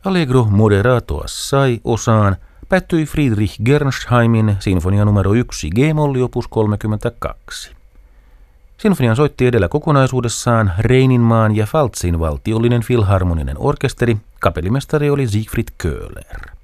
Allegro moderato assai osaan päättyi Friedrich Gersheimin sinfonia numero 1 G-molli opus 32. Sinfonian soitti edellä kokonaisuudessaan Reininmaan ja Pfalzin valtiollinen filharmoninen orkesteri, kapellimestari oli Siegfried Köhler.